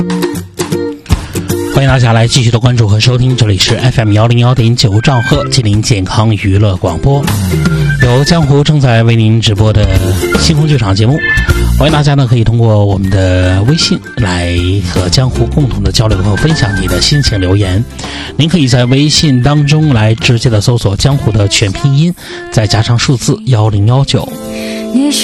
欢迎大家来继续的关注和收听，这里是 FM101.9兆赫吉林健康娱乐广播，由江湖正在为您直播的星空剧场节目。欢迎大家呢可以通过我们的微信来和江湖共同的交流和分享你的心情留言。您可以在微信当中来直接的搜索江湖的全拼音，再加上数字1019。